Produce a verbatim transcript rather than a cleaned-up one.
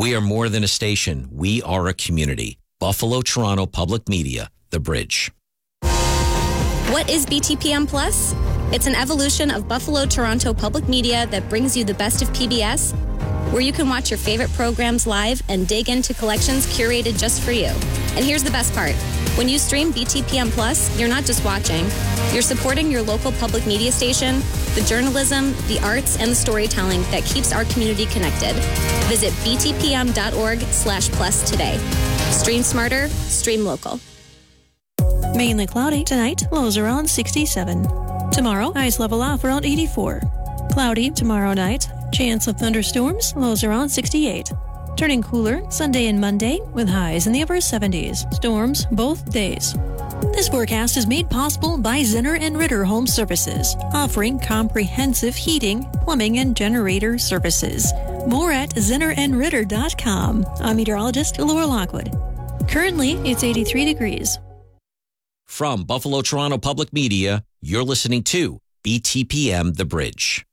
We are more than a station. We are a community. Buffalo Toronto Public Media, The Bridge. What is B T P M Plus? It's an evolution of Buffalo Toronto Public Media that brings you the best of P B S, where you can watch your favorite programs live and dig into collections curated just for you. And here's the best part. When you stream B T P M Plus, you're not just watching. You're supporting your local public media station, the journalism, the arts, and the storytelling that keeps our community connected. Visit btpm.org slash plus today. Stream smarter, stream local. Mainly cloudy tonight, lows around sixty-seven. Tomorrow, highs level off around eighty-four. Cloudy tomorrow night, chance of thunderstorms, lows around sixty-eight. Turning cooler Sunday and Monday with highs in the upper seventies. Storms both days. This forecast is made possible by Zinner and Ritter Home Services, offering comprehensive heating, plumbing, and generator services. More at zinner and ritter dot com. I'm meteorologist Laura Lockwood. Currently, it's eighty-three degrees. From Buffalo Toronto Public Media, you're listening to B T P M The Bridge.